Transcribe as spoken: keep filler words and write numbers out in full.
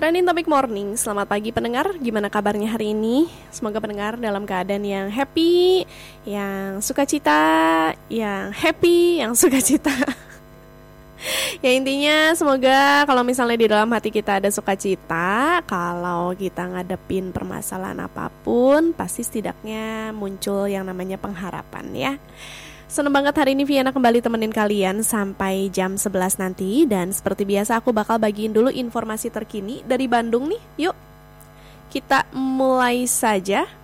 Trending Topic Morning. Selamat pagi pendengar, gimana kabarnya hari ini? Semoga pendengar dalam keadaan yang happy, yang sukacita, yang happy, yang sukacita. Ya intinya semoga kalau misalnya di dalam hati kita ada sukacita, kalau kita ngadepin permasalahan apapun, pasti setidaknya muncul yang namanya pengharapan ya. Seneng banget hari ini Viana kembali temenin kalian sampai jam sebelas nanti. Dan seperti biasa aku bakal bagiin dulu informasi terkini dari Bandung nih. Yuk kita mulai saja.